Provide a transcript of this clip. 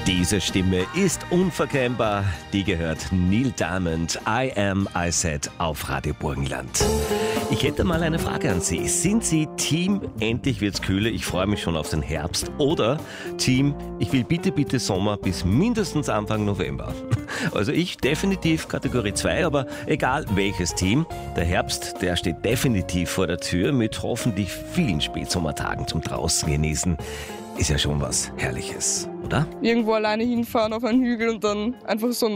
Diese Stimme ist unverkennbar. Die gehört Neil Diamond. I Am, I Said auf Radio Burgenland. Ich hätte mal eine Frage an Sie. Sind Sie Team endlich wird's kühler, ich freue mich schon auf den Herbst, oder Team ich will bitte Sommer bis mindestens Anfang November? Also ich definitiv Kategorie 2, aber egal welches Team, der Herbst, der steht definitiv vor der Tür mit hoffentlich vielen Spätsommertagen zum draußen genießen. Ist ja schon was Herrliches, oder? Irgendwo alleine hinfahren auf einen Hügel und dann einfach so